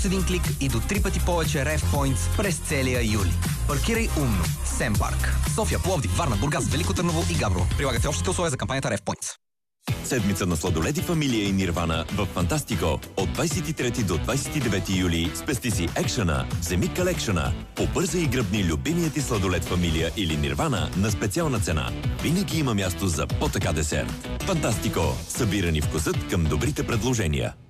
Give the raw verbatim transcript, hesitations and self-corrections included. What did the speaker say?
С един клик и до три пъти повече Рев Points през целия юли. Паркирай умно. Семпарк. София, Пловдив, Варна, Бургас, Велико Търново и Габрово. Прилагате общите условия за кампанията Рев Points. Седмица на сладоледи, фамилия и Нирвана в Фантастико. От двадесет и трети до двадесет и девети юли спести си екшъна, вземи калекшъна. Побързай и гръбни любимият ти сладолед, фамилия или Нирвана на специална цена. Винаги има място за по-така десерт. Фантастико. Събирани вкусът към добрите предложения.